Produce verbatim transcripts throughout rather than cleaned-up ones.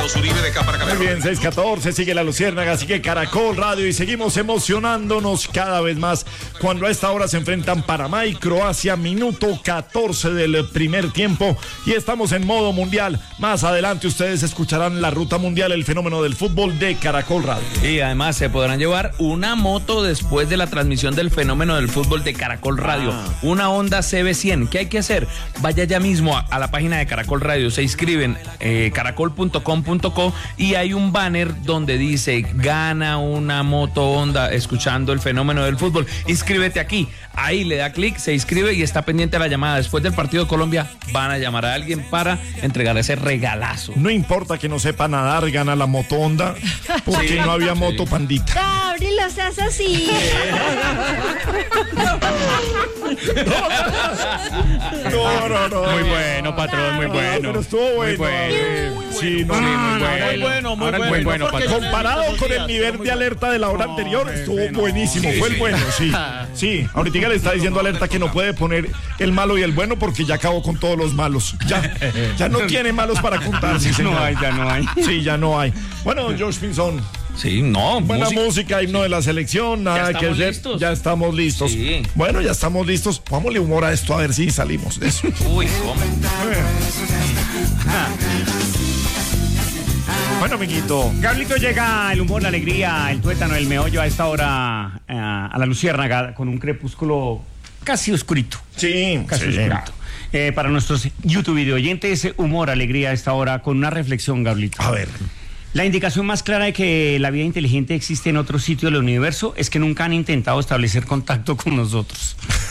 Carlos Uribe de Cámara Cabello. Muy bien, seis catorce, sigue la Luciérnaga, sigue Caracol Radio y seguimos emocionándonos cada vez más cuando a esta hora se enfrentan Panamá y Croacia, minuto catorce del primer tiempo y estamos en modo mundial. Más adelante ustedes escucharán la ruta mundial, el fenómeno del fútbol de Caracol Radio. Y además se podrán llevar una moto después de la transmisión del fenómeno del fútbol de Caracol Radio, ah. una Honda C B cien. ¿Qué hay que hacer? Vaya ya mismo a, a la página de Caracol Radio, se inscriben eh, caracol punto com punto co y hay un banner donde dice gana una moto Honda escuchando el fenómeno del fútbol. Inscríbete aquí, ahí le da clic, se inscribe y está pendiente a la llamada. Después del partido de Colombia van a llamar a alguien para entregar ese regalazo. No importa que no sepa nadar, gana la moto Honda porque sí, no había sí. moto Pandita. Gabriel, lo seas así. No, no, no. Muy bueno, patrón, muy bueno. Pero estuvo bueno. Muy bueno. Sí, no, sí, muy bueno. bueno. Muy bueno, muy Ahora bueno. muy bueno, patrón. Comparado con el nivel de alerta de la hora anterior, estuvo buenísimo. Fue el bueno, sí. Sí, ahorita le está diciendo alerta que no puede poner el malo y el bueno porque ya acabó con todos los malos. Ya, ya no tiene malos para contar. Sí, no hay, ya no hay. Sí, ya no hay. Bueno, Josh Pinzón. Sí, no. Buena música, música himno de la selección, nada que hacer. Listos. Ya estamos listos. Sí. Bueno, ya estamos listos. Vámonos humor a esto a ver si salimos de eso. Uy, ¿cómo? Bueno, amiguito. Carlito, llega el humor, la alegría, el tuétano, el meollo a esta hora eh, a la Luciérnaga con un crepúsculo casi oscurito. Sí, casi sí. oscurito. Eh, para nuestros YouTube video oyentes, humor, alegría a esta hora con una reflexión, Gabrielito. A ver. La indicación más clara de que la vida inteligente existe en otro sitio del universo es que nunca han intentado establecer contacto con nosotros.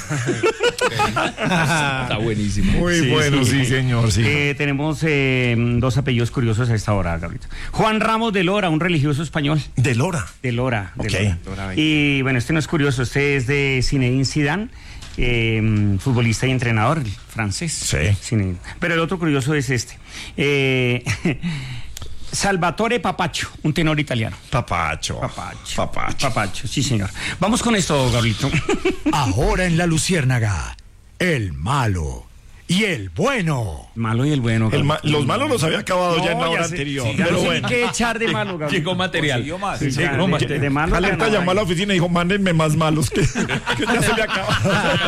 Está buenísimo. Muy sí, bueno, sí, sí señor. Sí. Eh, tenemos eh, dos apellidos curiosos a esta hora, Gabriel. Juan Ramos de Lora, un religioso español. De Lora. De Lora. De okay. Lora. Y bueno, este no es curioso, este es de Zinedine Zidane. Eh, futbolista y entrenador francés. Sí. Zinedine. Pero el otro curioso es este. Eh, Salvatore Papacho, un tenor italiano. Papacho. Papacho. Papacho. Papacho, sí, señor. Vamos con esto, Gabrielito. Ahora en la Luciérnaga, el malo y el bueno. Malo y el bueno. El ma los malos los había acabado no, ya en la hora sé, anterior. Sí, pero sí, bueno. hay que echar de malo, Gabriel. Llegó material. Sí, sí, llegó de, de, de malo. Alerta llamó a la oficina y dijo, mándenme más malos que, que ya se me acaba.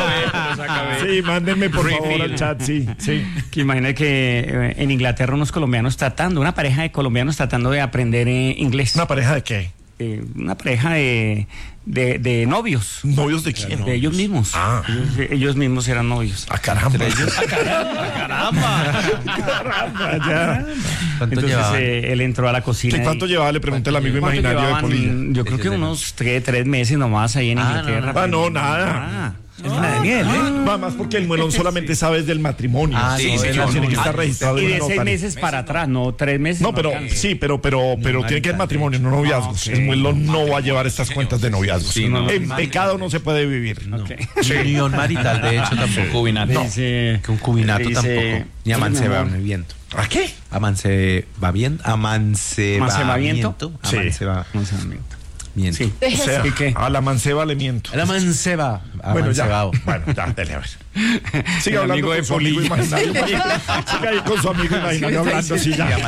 Sí, mándenme por favor al chat, sí, sí. Que imagina que eh, en Inglaterra unos colombianos tratando, una pareja de colombianos tratando de aprender eh, inglés. ¿Una pareja de qué? Eh, una pareja de, de, de novios. ¿Novios de quién? De ellos mismos. Ah. Ellos, ellos mismos eran novios. ¡Ah, caramba! Ellos, ¡Ah, caramba! ¡Caramba! ¡Caramba! Ya. Entonces eh, él entró a la cocina. ¿Sí, ¿Cuánto y, llevaba? Le pregunté al amigo imaginario llevaban, de Polilla. Yo creo que unos tres, tres meses nomás ahí en ah, Inglaterra. No, no, ah, no nada. Ah. Es una de miel, ¿eh? Va más porque el muelón solamente sabe del matrimonio. Ah, sí, sí, sí, tiene que estar registrado. Y de en seis meses para atrás, no tres meses. No, pero sí, pero pero pero tiene que ser matrimonio, no noviazgos. El muelón no va a llevar estas cuentas de noviazgos. En pecado no se puede vivir. Unión marital, de hecho, tampoco. Cubinato. No. Que un cubinato tampoco. Ni amancebamiento. ¿A qué? Amancebamiento. Amancebamiento. Amancebamiento. Miento. Sí. O sea, ¿qué? a la manceba le miento. A la manceba. Bueno, ya. Bueno, ya, dele a ver. Siga hablando con su amigo imaginario. Siga ahí con su amigo imaginario hablando así ya.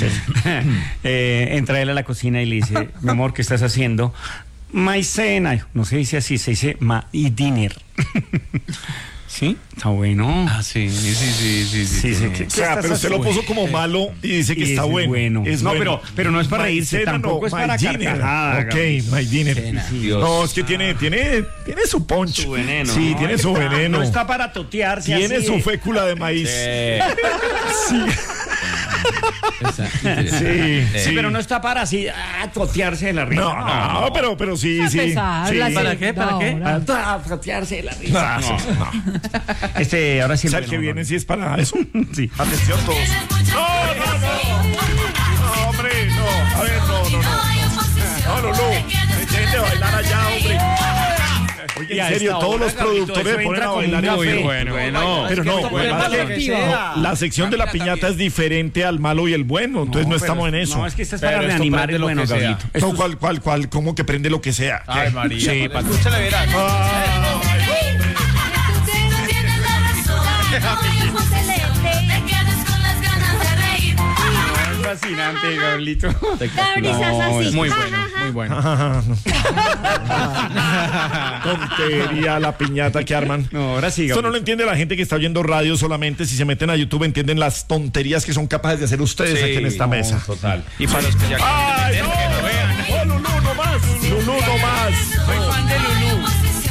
eh, entra él a la cocina y le dice, mi amor, ¿qué estás haciendo? Maicena. No se dice así, se dice ma y dinner. ¿Sí? Está bueno. Ah, sí, sí, sí, sí, sí. sí, sí. O sea, pero usted lo puso como malo y dice que y está bueno. bueno. Es no, bueno. pero, pero no es para my reírse, cena, tampoco no, es para carcajada. Ok, my dinner. Sí, no, es que tiene, tiene, tiene su punch. Su veneno. Sí, no, tiene su está, veneno. No está para totearse. Tiene así su de... fécula de maíz. Sí. Sí. Sí, sí, sí, pero no está para así ah, totearse de la risa. No, no, no pero, pero sí, sí. sí. ¿Para qué? ¿Para qué? Ah, totearse de la risa. No, no. no. Este, ahora sí. O sea, el que viene sí es para eso. Sí. Atención todos. No, no, no. No, hombre, no. A ver, no, no, no. No, no, no. Dejen de bailar allá, hombre. Oye, en serio, todos los productores se ponen a bailar en café. Bueno, bueno. Pero no, además que la sección de la piñata es diferente al malo y el bueno, entonces no, no estamos en eso. No, es que esta es para reanimar el bueno, Gabrielito. No, ¿cuál, cuál, cuál? ¿Cómo que prende lo que sea? Ay, María. Sí, para escúchale, verás. fascinante, Gabrielito. Gabriel, sos así. Muy Ja, bueno, ja, ja. muy bueno. Tontería la piñata que arman. No, ahora sí, Eso no Gabriel. lo entiende la gente que está oyendo radio solamente. Si se meten a YouTube entienden las tonterías que son capaces de hacer ustedes Sí, aquí en esta no, mesa. Total. Y para los que ya ¡Ay, quieren no! entender, que lo vean. ¡Oh, Lulú, no más! ¡Lulú, no más! Soy fan de Lulú.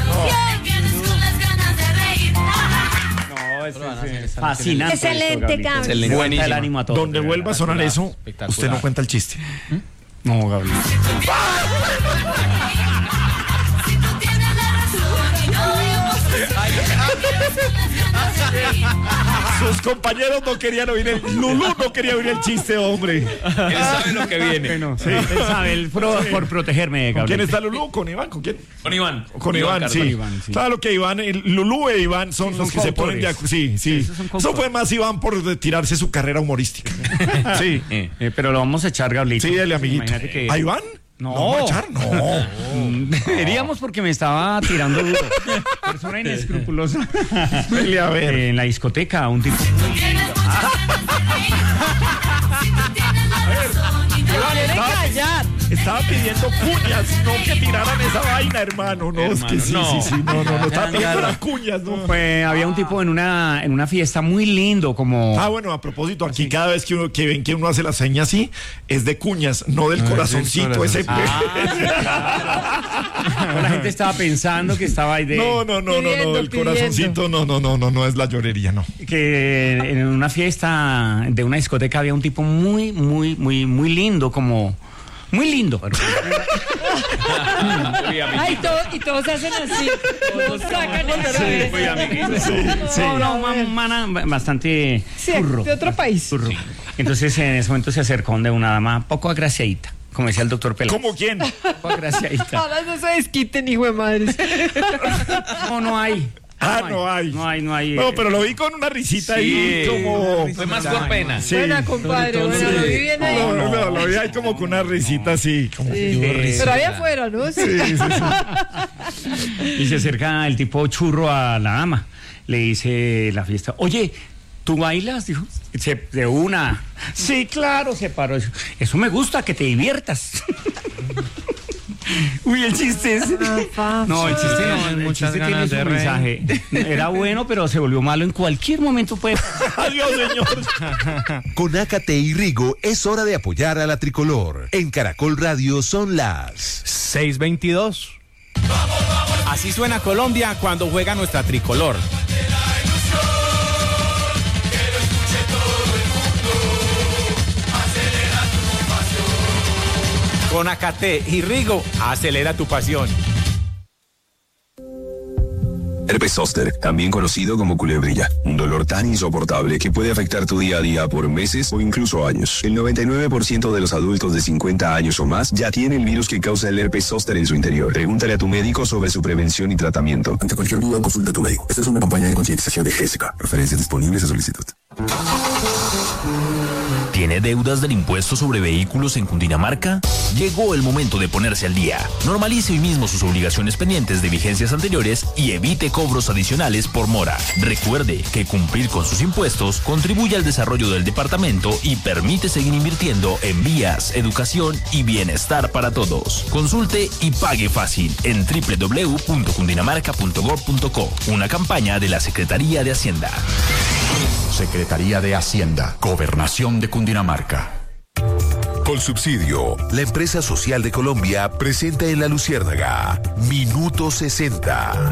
No, es, es fascinante. Excelente, esto, Gabrielito. Gabriel. Excelente. Levanta Buenísimo. el ánimo a todos. Donde de vuelva a verdad. sonar eso, Espectacular. usted no cuenta el chiste. No, Gabriel. Sus compañeros no querían oír el... Lulú no quería oír el chiste, hombre. Él sabe lo que viene. Bueno, sí, él sabe, él pro- por protegerme, ¿Con quién Gabriel. está Lulú? ¿Con Iván? ¿Con quién? Con Iván. Con Iván, Carlos. sí. Iván, sí. Claro que Iván, el Lulú e Iván son Sí, los son que se ponen de coautores. acu- Sí, sí. Esos son Eso coautores. fue más Iván por retirarse su carrera humorística. Sí. Eh. Eh, pero lo vamos a echar, Gabrielito. Sí, dale, amiguito. Imagínate que... ¿A Iván? No. ¿Lo vamos a echar? No. Mm, Deberíamos porque me estaba tirando duro. Persona inescrupulosa. Dele a ver. Eh, en la discoteca, un tipo. Estaba, estaba pidiendo cuñas, no que tiraran esa vaina, hermano. No, es que Hermano, sí, no. sí, sí. No, no, no. Estaba pidiendo Agarra. las cuñas, no. Pues había un tipo en una, en una fiesta muy lindo, como. Ah, bueno, a propósito, aquí cada vez que uno que ven que uno hace la seña así, es de cuñas, no del corazoncito ese. Ah, la gente estaba pensando que estaba ahí de. No, no, no, no, no, Pidiendo, el corazoncito, no, no, no, no, no es la llorería, no. Que en una fiesta de una discoteca había un tipo muy, muy, muy, muy lindo, como. Muy lindo. Ay, todo, y todos hacen así. Todos sacan el cabeza. No, no, ma- mana, bastante Sí, furro. de otro país. Furro. Entonces en ese momento se acercó donde una dama poco agraciadita, como decía el doctor Peláez. ¿Cómo quién? Poco agraciadita. Ahora no se desquiten, hijo de madre. No, no hay. Ah, no hay. No hay, no hay. No, eh, pero lo vi con una risita ahí como... Fue más por pena. Sí. Buena, compadre. Bueno, lo vi bien ahí. No, no, no, lo vi ahí como con una risita así. Como... Sí. Pero ahí afuera, ¿no? Sí. Sí, sí, sí. Y se acerca el tipo churro a la dama. Le dice la fiesta, oye, ¿tú bailas? Dijo, se, de una. Sí, claro, se paró. Eso me gusta, que te diviertas. Uy, el chiste es... No, el chiste no, el Muchas chiste tiene ganas su de reír. mensaje. Era bueno, pero se volvió malo en cualquier momento. Puede... Adiós, señor. Con Ácate y Rigo es hora de apoyar a la tricolor. En Caracol Radio son las... seis veintidós. Así suena Colombia cuando juega nuestra tricolor. Con Ácate y Rigo, acelera tu pasión. Herpes zóster, también conocido como culebrilla, un dolor tan insoportable que puede afectar tu día a día por meses o incluso años. El noventa y nueve por ciento de los adultos de cincuenta años o más ya tiene el virus que causa el herpes zóster en su interior. Pregúntale a tu médico sobre su prevención y tratamiento. Ante cualquier duda, consulta a tu médico. Esta es una campaña de concientización de G S K. Referencias disponibles a solicitud. ¿Tiene deudas del impuesto sobre vehículos en Cundinamarca? Llegó el momento de ponerse al día. Normalice hoy mismo sus obligaciones pendientes de vigencias anteriores y evite cobros adicionales por mora. Recuerde que cumplir con sus impuestos contribuye al desarrollo del departamento y permite seguir invirtiendo en vías, educación y bienestar para todos. Consulte y pague fácil en doble u doble u doble u punto cundinamarca punto gob punto co. Una campaña de la Secretaría de Hacienda. Secretaría de Hacienda, Gobernación de Cundinamarca. Colsubsidio, la empresa social de Colombia, presenta en La Luciérnaga Minuto sesenta.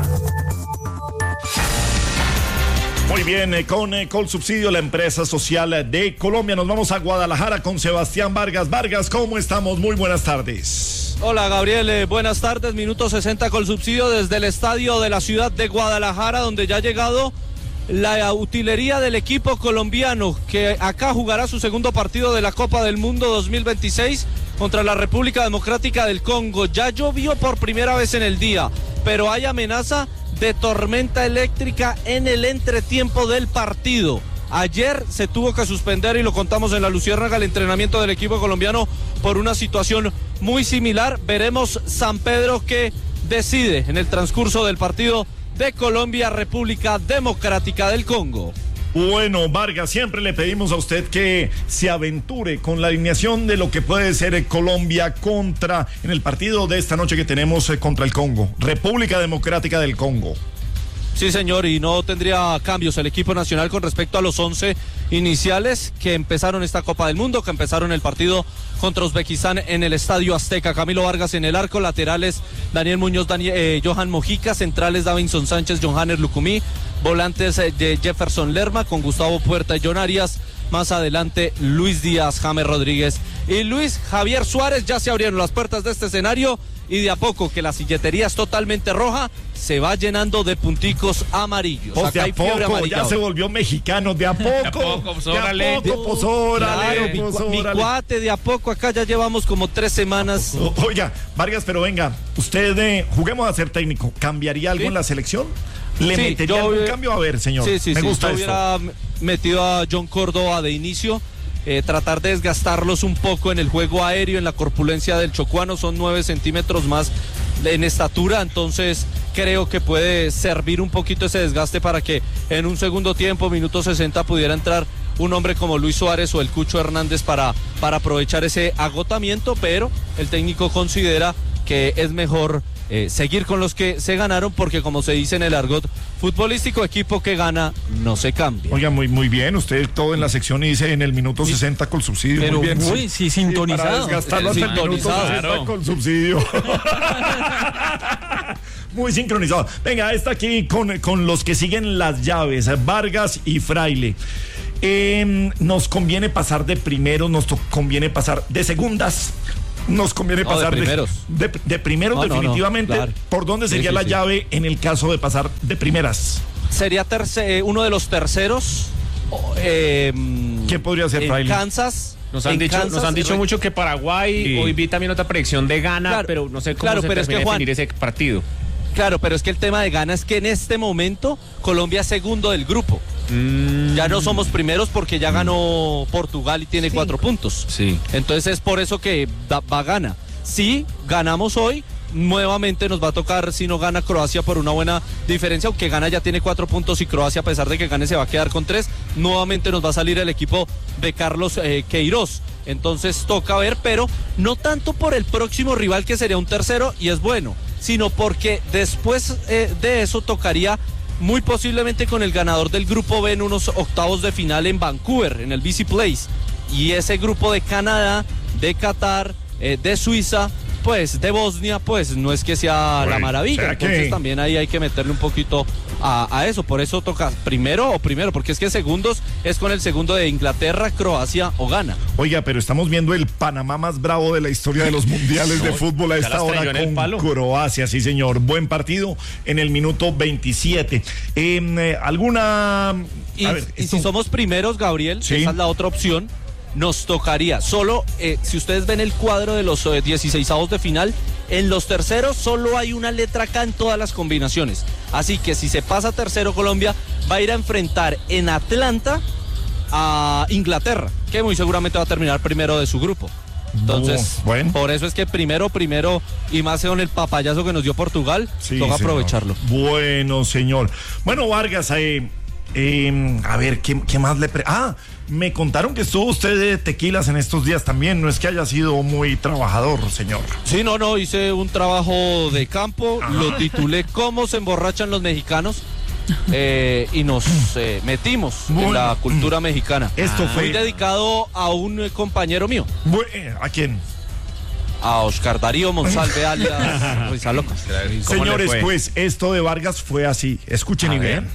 Muy bien, eh, con eh, Colsubsidio, la empresa social de Colombia. Nos vamos a Guadalajara con Sebastián Vargas. Vargas, ¿cómo estamos? Muy buenas tardes. Hola Gabriel, eh, buenas tardes. Minuto sesenta Colsubsidio desde el estadio de la ciudad de Guadalajara, donde ya ha llegado la utilería del equipo colombiano, que acá jugará su segundo partido de la Copa del Mundo dos mil veintiséis contra la República Democrática del Congo. Ya llovió por primera vez en el día, pero hay amenaza de tormenta eléctrica en el entretiempo del partido. Ayer se tuvo que suspender, y lo contamos en La Luciérnaga, el entrenamiento del equipo colombiano por una situación muy similar. Veremos San Pedro qué decide en el transcurso del partido de Colombia, República Democrática del Congo. Bueno, Vargas, siempre le pedimos a usted que se aventure con la alineación de lo que puede ser eh, Colombia contra, en el partido de esta noche que tenemos eh, contra el Congo, República Democrática del Congo. Sí, señor, y no tendría cambios el equipo nacional con respecto a los once iniciales que empezaron esta Copa del Mundo, que empezaron el partido contra Uzbekistán en el Estadio Azteca. Camilo Vargas en el arco, laterales Daniel Muñoz, Daniel, eh, Johan Mojica, centrales Davinson Sánchez, Johanner Lucumí, volantes eh, de Jefferson Lerma con Gustavo Puerta y John Arias. Más adelante Luis Díaz, James Rodríguez y Luis Javier Suárez. Ya se abrieron las puertas de este escenario y de a poco que la silletería es totalmente roja, se va llenando de punticos amarillos. Pues Acá de hay a fiebre poco, amarilla ya hoy. se volvió mexicano, de a poco, De a poco, pues, órale. de a poco, pues órale, Claro, mi, pues, cua- mi órale. cuate, de a poco, acá ya llevamos como tres semanas. O- Oiga, Vargas, pero venga, usted, eh, juguemos a ser técnico, ¿cambiaría algo ¿Sí? en la selección? ¿Le Sí, metería yo, algún eh, cambio? A ver, señor, Sí, sí, me sí, gusta yo esto. hubiera metido a John Córdoba de inicio, eh, tratar de desgastarlos un poco en el juego aéreo, en la corpulencia del chocuano, son nueve centímetros más en estatura, entonces creo que puede servir un poquito ese desgaste para que en un segundo tiempo, minuto sesenta, pudiera entrar un hombre como Luis Suárez o el Cucho Hernández para, para aprovechar ese agotamiento, pero el técnico considera que es mejor eh, seguir con los que se ganaron, porque como se dice en el argot futbolístico, equipo que gana no se cambia. Oiga, muy, muy bien, usted todo en la sección y dice en el minuto sesenta con subsidio. Pero muy bien. muy, sí, sintonizado. Para desgastarlo hasta el minuto Sintonizado. sesenta Claro. con subsidio. Muy sincronizado. Venga, está aquí con, con los que siguen las llaves, Vargas y Fraile. Eh, nos conviene pasar de primeros, nos to- conviene pasar de segundas. Nos conviene No, de pasar de primeros. de, de primeros, No, no, no, definitivamente. claro. ¿Por dónde Sí, sería sí, la sí. llave en el caso de pasar de primeras? Sería terce- eh, uno de los terceros. Eh, ¿Qué podría ser, en Fraile? Kansas. Nos han en dicho, Kansas, nos han dicho eh, mucho que Paraguay, Sí. hoy vi también otra predicción de Ghana, Claro, pero no sé cómo claro, se pero es que, termina de Juan, definir ese partido. Claro, pero es que el tema de Ghana es que en este momento Colombia es segundo del grupo. Mm. Ya no somos primeros porque ya ganó Portugal y tiene cuatro puntos. Sí. Entonces es por eso que da- va Ghana. Si ganamos hoy, nuevamente nos va a tocar, si no gana Croacia por una buena diferencia, aunque Ghana ya tiene cuatro puntos y Croacia, a pesar de que gane, se va a quedar con tres, nuevamente nos va a salir el equipo de Carlos eh, Queiroz. Entonces toca ver, pero no tanto por el próximo rival que sería un tercero y es bueno, sino porque después eh, de eso tocaría muy posiblemente con el ganador del grupo B en unos octavos de final en Vancouver, en el B C Place. Y ese grupo de Canadá, de Qatar, eh, de Suiza, pues de Bosnia, pues no es que sea Uy, la maravilla. ¿será Entonces que- también ahí hay que meterle un poquito a, a eso. Por eso toca primero o primero, porque es que segundos es con el segundo de Inglaterra, Croacia o Ghana. Oiga, pero estamos viendo el Panamá más bravo de la historia de los mundiales de fútbol a ya esta las hora trayó en el con palo. Croacia, sí señor. Buen partido en el minuto veintisiete. Eh, eh, ¿Alguna...? Y, a ver, y esto- si somos primeros, Gabriel, Sí. esa es la otra opción, nos tocaría solo, eh, si ustedes ven el cuadro de los eh, dieciseisavos de final, en los terceros solo hay una letra K en todas las combinaciones. Así que si se pasa tercero Colombia, va a ir a enfrentar en Atlanta a Inglaterra, que muy seguramente va a terminar primero de su grupo. Entonces, Bu- bueno. por eso es que primero, primero, y más con el papayazo que nos dio Portugal, Sí, toca señor. aprovecharlo. Bueno, señor. Bueno, Vargas, eh, eh, a ver, ¿qué, qué más le... Pre ah, me contaron que estuvo usted de tequilas en estos días también. No es que haya sido muy trabajador, señor. Sí, no, no, hice un trabajo de campo, lo titulé ¿Cómo se emborrachan los mexicanos? Eh, y nos eh, metimos Bueno. en la cultura mexicana. Esto fue- Muy dedicado a un eh, compañero mío, Bu- eh, ¿A quién? a Oscar Darío Monsalve alias Rizaloca. ¿Cómo le Señores, fue? pues esto de Vargas fue así. Escuchen A y ver. vean.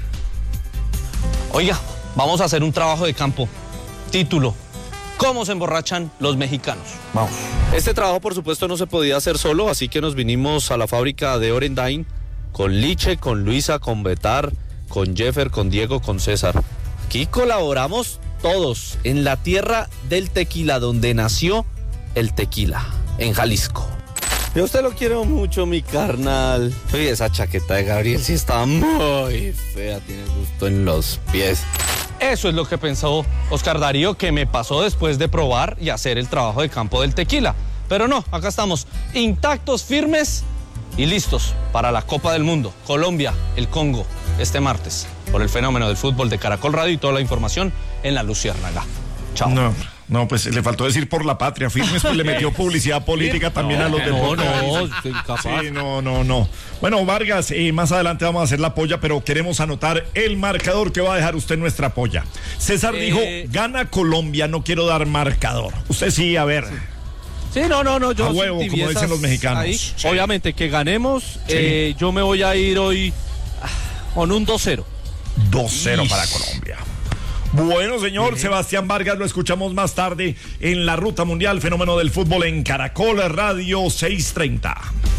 Oiga, vamos a hacer un trabajo de campo. Título: ¿Cómo se emborrachan los mexicanos? Vamos. Este trabajo, por supuesto, no se podía hacer solo, así que nos vinimos a la fábrica de Orendain con Liche, con Luisa, con Betar, con Jeffer, con Diego, con César. Aquí colaboramos todos en la tierra del tequila, donde nació el tequila, en Jalisco. Yo a usted lo quiero mucho, mi carnal. Oye, esa chaqueta de Gabriel sí está muy fea, tiene gusto en los pies. Eso es lo que pensó Oscar Darío, que me pasó después de probar y hacer el trabajo de campo del tequila. Pero no, acá estamos, intactos, firmes y listos para la Copa del Mundo. Colombia, el Congo. este martes por el fenómeno del fútbol de Caracol Radio y toda la información en La Luciérnaga. Chao. No, no, pues le faltó decir por la patria. Firmes, pues le metió publicidad política también no, a los del No, no, incapaz. Sí, no, no, no. Bueno, Vargas, eh, más adelante vamos a hacer la polla, pero queremos anotar el marcador que va a dejar usted en nuestra polla. César eh... dijo, gana Colombia, no quiero dar marcador. Usted sí, a ver. Sí, no, no, no. Yo a huevo, como dicen los mexicanos. Ahí, sí. Obviamente que ganemos. Sí. Eh, yo me voy a ir hoy con un dos cero. dos cero para Colombia. Bueno, señor sí. Sebastián Vargas, lo escuchamos más tarde en la Ruta Mundial, fenómeno del fútbol en Caracol Radio seiscientos treinta.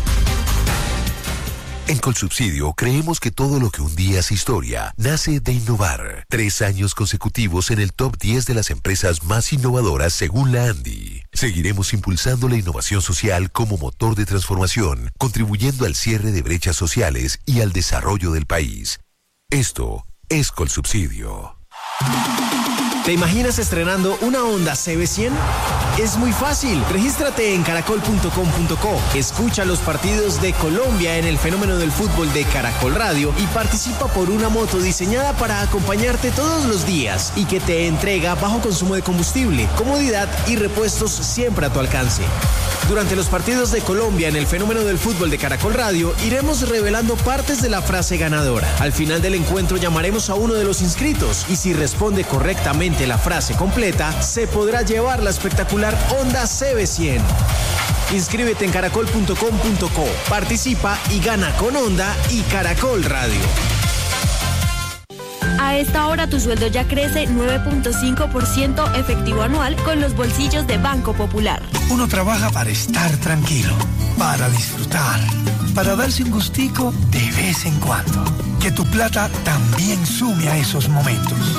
En Colsubsidio creemos que todo lo que un día es historia nace de innovar. Tres años consecutivos en el top diez de las empresas más innovadoras según la ANDI. Seguiremos impulsando la innovación social como motor de transformación, contribuyendo al cierre de brechas sociales y al desarrollo del país. Esto es Colsubsidio. ¿Te imaginas estrenando una Honda C B cien? Es muy fácil. Regístrate en caracol punto com punto co. Escucha los partidos de Colombia en el fenómeno del fútbol de Caracol Radio y participa por una moto diseñada para acompañarte todos los días y que te entrega bajo consumo de combustible, comodidad y repuestos siempre a tu alcance. Durante los partidos de Colombia en el fenómeno del fútbol de Caracol Radio, iremos revelando partes de la frase ganadora. Al final del encuentro llamaremos a uno de los inscritos y si responde correctamente la frase completa, se podrá llevar la espectacular Honda C B cien. Inscríbete en caracol punto com punto co, participa y gana con Honda y Caracol Radio. A esta hora tu sueldo ya crece nueve punto cinco por ciento efectivo anual con los bolsillos de Banco Popular. Uno trabaja para estar tranquilo, para disfrutar, para darse un gustico de vez en cuando. Que tu plata también sume a esos momentos.